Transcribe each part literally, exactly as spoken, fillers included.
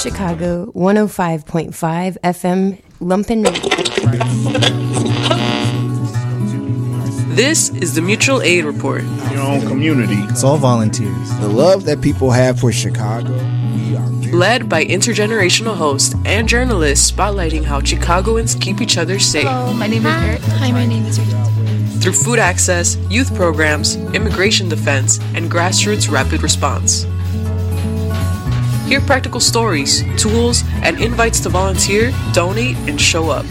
Chicago one oh five point five F M Lumpen Radio. This is the Mutual Aid Report. Your own community. It's all volunteers. The love that people have for Chicago. We are led by intergenerational host and journalists spotlighting how Chicagoans keep each other safe. Hello, my name is Eric. Hi, my name is Rita. Through food access, youth programs, immigration defense, and grassroots rapid response. Hear practical stories, tools, and invites to volunteer, donate, and show up.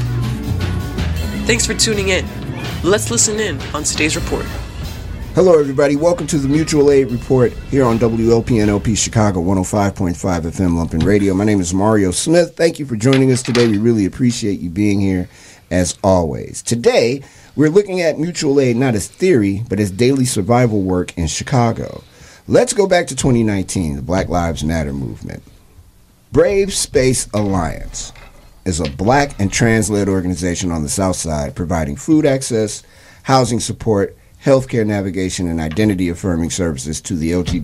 Thanks for tuning in. Let's listen in on today's report. Hello, everybody. Welcome to the Mutual Aid Report here on W L P N L P Chicago one oh five point five F M Lumpen Radio. My name is Mario Smith. Thank you for joining us today. We really appreciate you being here, as always. Today, we're looking at mutual aid not as theory, but as daily survival work in Chicago. Let's go back to twenty nineteen, the Black Lives Matter movement. Brave Space Alliance is a black and trans-led organization on the South Side providing food access, housing support, healthcare navigation, and identity-affirming services to the L G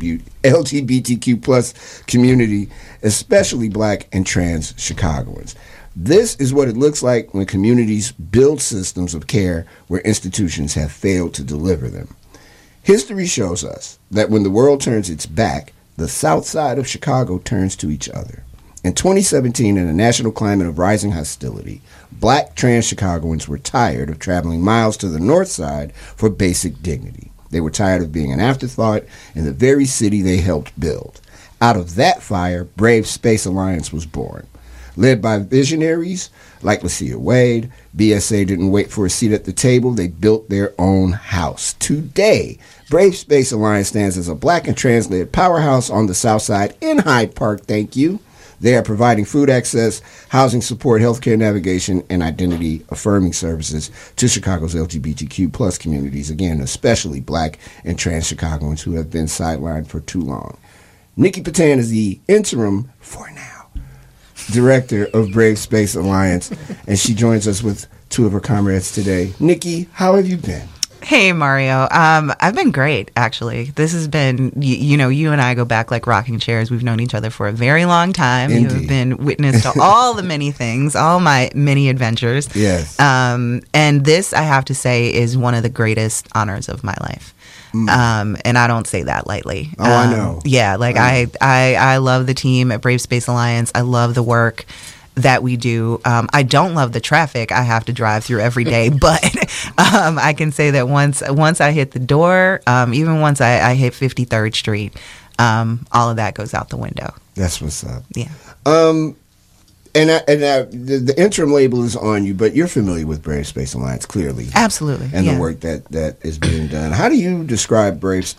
B T Q plus community, especially black and trans Chicagoans. This is what it looks like when communities build systems of care where institutions have failed to deliver them. History shows us that when the world turns its back, the South Side of Chicago turns to each other. In twenty seventeen, in a national climate of rising hostility, black trans Chicagoans were tired of traveling miles to the North Side for basic dignity. They were tired of being an afterthought in the very city they helped build. Out of that fire, Brave Space Alliance was born. Led by visionaries like LaCia Wade, B S A didn't wait for a seat at the table. They built their own house. Today, Brave Space Alliance stands as a black and trans-led powerhouse on the South Side in Hyde Park, thank you. They are providing food access, housing support, healthcare navigation, and identity-affirming services to Chicago's L G B T Q plus communities, again, especially black and trans Chicagoans who have been sidelined for too long. Nikki Patan is the interim, for now, director of Brave Space Alliance, and she joins us with two of her comrades today. Nikki, how have you been? Hey, Mario. Um, I've been great, actually. This has been, you, you know, you and I go back like rocking chairs. We've known each other for a very long time. Indeed. You have been witness to all the many things, all my many adventures. Yes. Um, and this, I have to say, is one of the greatest honors of my life. Mm. Um, and I don't say that lightly. Oh, um, I know. Yeah, like I, I, I love the team at Brave Space Alliance. I love the work that we do. Um, I don't love the traffic I have to drive through every day, but um, I can say that once once I hit the door, um, even once I, I hit fifty-third Street, um, all of that goes out the window. That's what's up. Yeah. Um, and I, and I, the, the interim label is on you, but you're familiar with Brave Space Alliance, clearly. Absolutely. And yeah. the work that, that is being done. How do you describe Brave,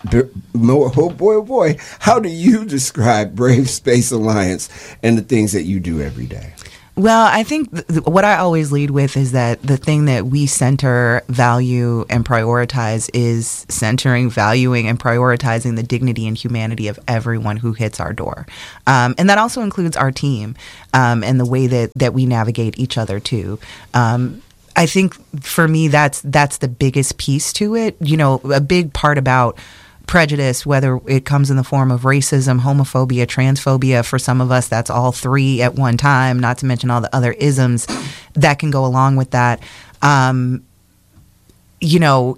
oh boy, oh boy, how do you describe Brave Space Alliance and the things that you do every day? Well, I think th- what I always lead with is that the thing that we center, value, and prioritize is centering, valuing, and prioritizing the dignity and humanity of everyone who hits our door. Um, and that also includes our team um, and the way that, that we navigate each other, too. Um, I think for me, that's that's the biggest piece to it. You know, a big part about prejudice, whether it comes in the form of racism, homophobia, transphobia. For some of us, that's all three at one time, not to mention all the other isms that can go along with that. Um, you know,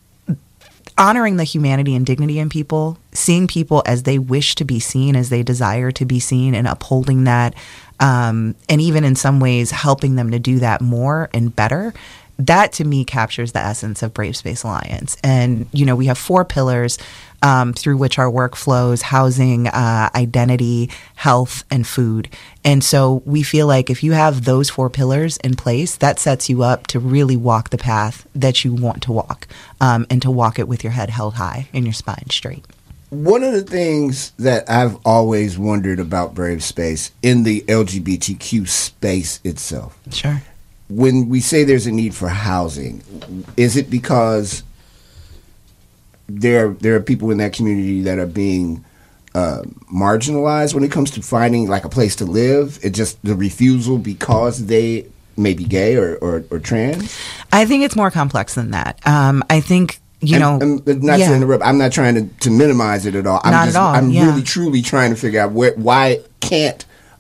honoring the humanity and dignity in people, seeing people as they wish to be seen, as they desire to be seen, and upholding that, um, and even in some ways helping them to do that more and better. That, to me, captures the essence of Brave Space Alliance. And, you know, we have four pillars um, through which our work flows: housing, uh, identity, health, and food. And so we feel like if you have those four pillars in place, that sets you up to really walk the path that you want to walk, um, and to walk it with your head held high and your spine straight. One of the things that I've always wondered about Brave Space in the L G B T Q space itself. Sure. When we say there's a need for housing, is it because there there are people in that community that are being uh, marginalized when it comes to finding like a place to live? It just the refusal because they may be gay or, or, or trans? I think it's more complex than that. Um, I think you and, know, and not yeah. to interrupt. I'm not trying to, to minimize it at all. I'm Not just, at all. I'm yeah. really truly trying to figure out where, why can't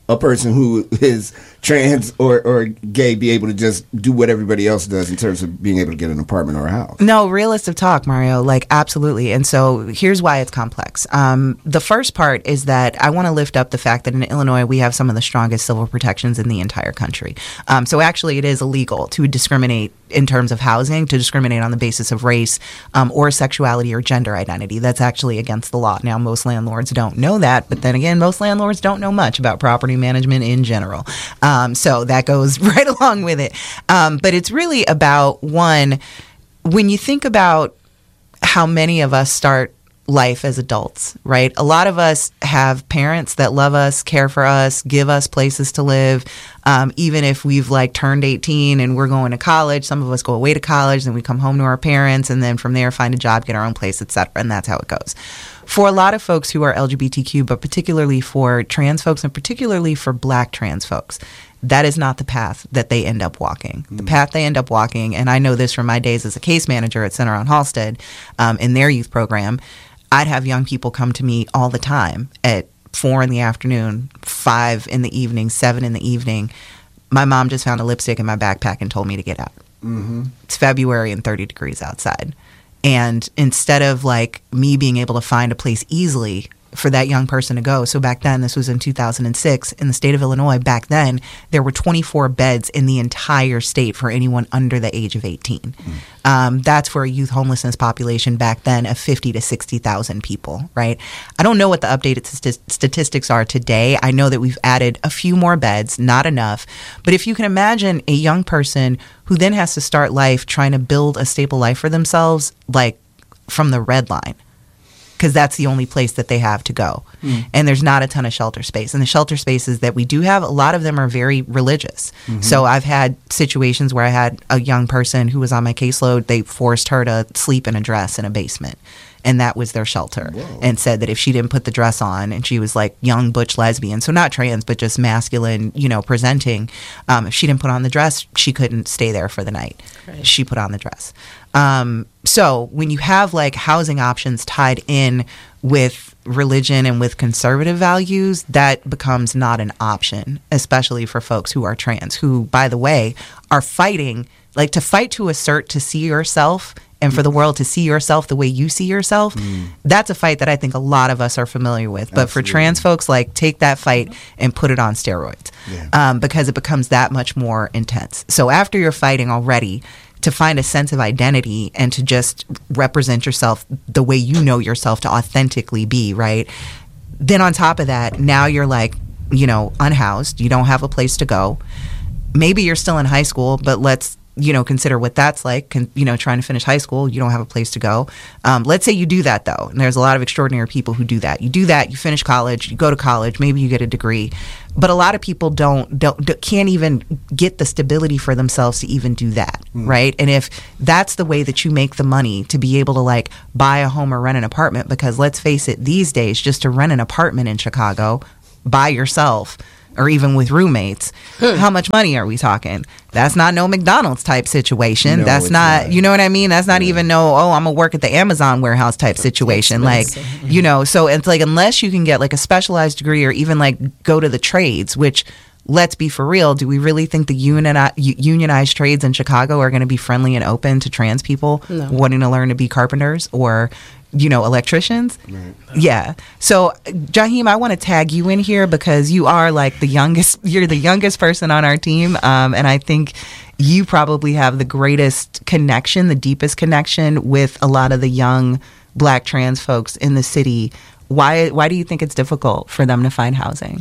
a person who is trans or, or gay be able to just do what everybody else does in terms of being able to get an apartment or a house? No, realistic talk, Mario. Like, absolutely. And so here's why it's complex. Um, the first part is that I want to lift up the fact that in Illinois, we have some of the strongest civil protections in the entire country. Um, so actually, it is illegal to discriminate in terms of housing, to discriminate on the basis of race um, or sexuality or gender identity. That's actually against the law. Now, most landlords don't know that, but then again, most landlords don't know much about property management in general. Um, so that goes right along with it. Um, but it's really about, one, when you think about how many of us start life as adults, right? A lot of us have parents that love us, care for us, give us places to live. Um, even if we've like turned eighteen and we're going to college, some of us go away to college, then we come home to our parents, and then from there find a job, get our own place, et cetera. And that's how it goes. For a lot of folks who are L G B T Q, but particularly for trans folks and particularly for Black trans folks, that is not the path that they end up walking. Mm. The path they end up walking, and I know this from my days as a case manager at Center on Halstead um, in their youth program, I'd have young people come to me all the time at four in the afternoon, five in the evening, seven in the evening. My mom just found a lipstick in my backpack and told me to get out. Mm-hmm. It's February and thirty degrees outside. And instead of like me being able to find a place easily for that young person to go. So back then, this was in two thousand six, in the state of Illinois, back then, there were twenty-four beds in the entire state for anyone under the age of eighteen. Mm. Um, that's for a youth homelessness population back then of fifty to sixty thousand people, right? I don't know what the updated st- statistics are today. I know that we've added a few more beds, not enough. But if you can imagine a young person who then has to start life trying to build a stable life for themselves, like from the red line, because that's the only place that they have to go. Mm. And there's not a ton of shelter space. And the shelter spaces that we do have, a lot of them are very religious. Mm-hmm. So I've had situations where I had a young person who was on my caseload. They forced her to sleep in a dress in a basement. And that was their shelter. Whoa. And said that if she didn't put the dress on, and she was like young butch lesbian, so not trans, but just masculine, you know, presenting, um, if she didn't put on the dress, she couldn't stay there for the night. Right. She put on the dress. Um, so when you have like housing options tied in with religion and with conservative values, that becomes not an option, especially for folks who are trans, who, by the way, are fighting, like to fight to assert to see yourself and for the world to see yourself the way you see yourself. Mm. That's a fight that I think a lot of us are familiar with. But Absolutely. For trans folks, like, take that fight and put it on steroids, yeah. um, because it becomes that much more intense. So after you're fighting already to find a sense of identity and to just represent yourself the way you know yourself to authentically be, right? Then on top of that, now you're like, you know, unhoused. You don't have a place to go. Maybe you're still in high school, but let's, you know, consider what that's like, Con- you know, trying to finish high school, you don't have a place to go. Um, let's say you do that, though. And there's a lot of extraordinary people who do that. You do that, you finish college, you go to college, maybe you get a degree. But a lot of people don't, don't, don't can't even get the stability for themselves to even do that, mm. right? And if that's the way that you make the money to be able to, like, buy a home or rent an apartment, because let's face it, these days, just to rent an apartment in Chicago by yourself, or even with roommates, hmm. how much money are we talking? That's not no McDonald's type situation. No, That's not, not, you know what I mean? That's not yeah. even no, oh, I'm going to work at the Amazon warehouse type situation. Like, you know, so it's like, unless you can get like a specialized degree or even like go to the trades, which, let's be for real, do we really think the unioni- unionized trades in Chicago are going to be friendly and open to trans people no. wanting to learn to be carpenters or, you know, electricians? Right. Yeah. So, Jaheim, I want to tag you in here because you are like the youngest, you're the youngest person on our team. Um, and I think you probably have the greatest connection, the deepest connection with a lot of the young Black trans folks in the city. Why, why do you think it's difficult for them to find housing?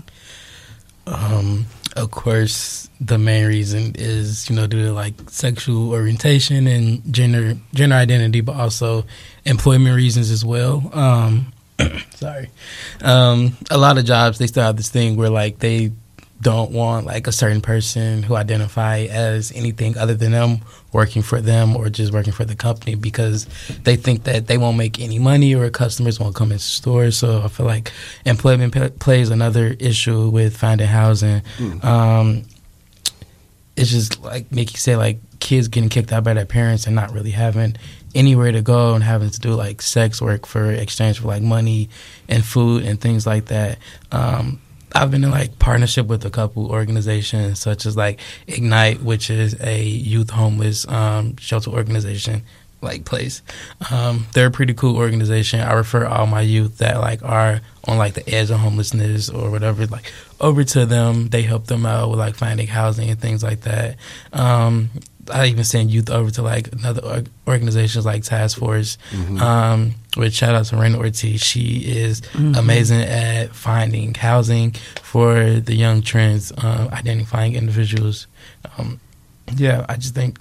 Um, of course, the main reason is, you know, due to like sexual orientation and gender gender identity, but also employment reasons as well. Um, sorry. Um, a lot of jobs, they still have this thing where like they don't want like a certain person who identify as anything other than them working for them or just working for the company, because they think that they won't make any money or customers won't come into stores. So I feel like employment p- plays another issue with finding housing. Mm. Um, it's just like Nikki said, like kids getting kicked out by their parents and not really having anywhere to go and having to do like sex work for exchange for like money and food and things like that. Um, I've been in like partnership with a couple organizations such as like Ignite, which is a youth homeless um, shelter organization like place. Um, they're a pretty cool organization. I refer all my youth that like are on like the edge of homelessness or whatever, like over to them. They help them out with like finding housing and things like that. Um, I even send youth over to like another org- organizations like Task Force. Mm-hmm. Um, which shout out to Raina Ortiz. She is mm-hmm. amazing at finding housing for the young trans uh, identifying individuals. Um, yeah, I just think,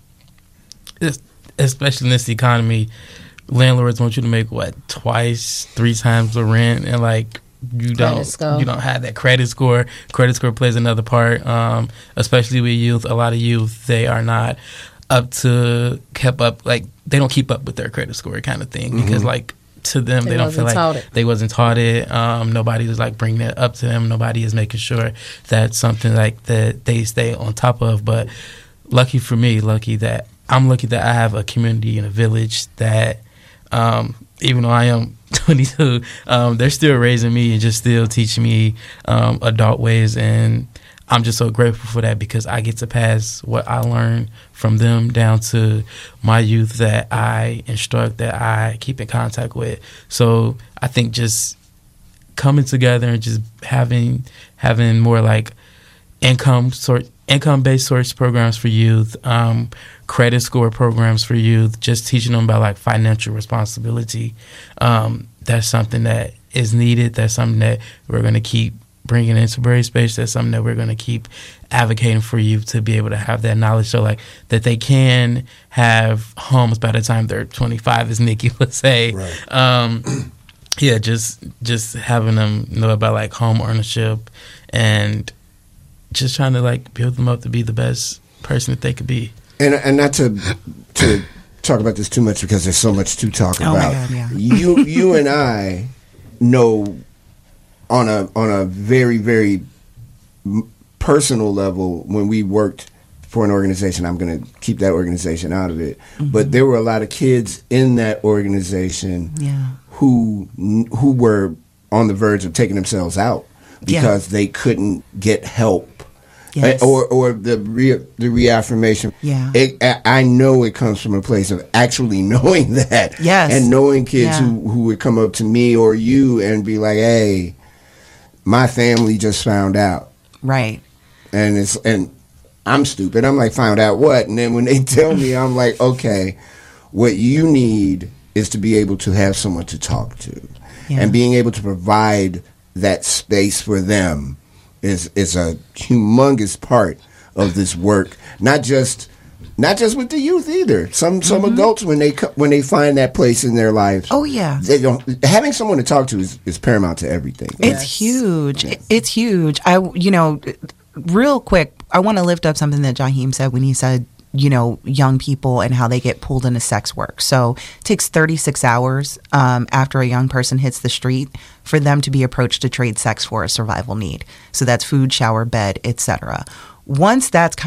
it's, especially in this economy, landlords want you to make what twice, three times the rent, and like you don't you don't have that credit score. Credit score plays another part, um, especially with youth. A lot of youth, they are not up to kept up, like they don't keep up with their credit score kind of thing, mm-hmm. because like to them they, they don't feel like it. they wasn't taught it. Um, nobody was like bringing it up to them. Nobody is making sure that's something like that they stay on top of. But lucky for me, lucky that I'm lucky that I have a community and a village that um, even though I am twenty-two, um, they're still raising me and just still teaching me um, adult ways, and I'm just so grateful for that because I get to pass what I learned from them down to my youth that I instruct, that I keep in contact with. So I think just coming together and just having having more like income sort income based source programs for youth, um, credit score programs for youth, just teaching them about like financial responsibility. Um, that's something that is needed. That's something that we're going to keep bringing into Brave Space. That's something that we're going to keep advocating for youth to be able to have that knowledge, so like that they can have homes by the time they're twenty-five, as Nikki would say. Right. Um, yeah, just just having them know about like home ownership and just trying to like build them up to be the best person that they could be. And and not to to talk about this too much because there's so much to talk oh about. My God, yeah. You you and I know on a on a very very personal level when we worked for an organization. I'm going to keep that organization out of it, mm-hmm. but there were a lot of kids in that organization yeah. who who were on the verge of taking themselves out because yeah. they couldn't get help. Yes. Or or the re, the reaffirmation. Yeah. It, I know it comes from a place of actually knowing that. Yes. And knowing kids yeah. who, who would come up to me or you and be like, hey, my family just found out. Right. And it's and I'm stupid. I'm like, found out what? And then when they tell me, I'm like, okay, what you need is to be able to have someone to talk to. Yeah. And being able to provide that space for them is is a humongous part of this work. Not just not just with the youth either. Some some mm-hmm. adults when they when they find that place in their lives. Oh yeah, they don't. Having someone to talk to is, is paramount to everything. It's yes. huge. Yes. It's huge. I you know, real quick, I want to lift up something that Jaheim said when he said, you know, young people and how they get pulled into sex work. So it takes thirty-six hours um, after a young person hits the street for them to be approached to trade sex for a survival need. So that's food, shower, bed, et cetera. Once that's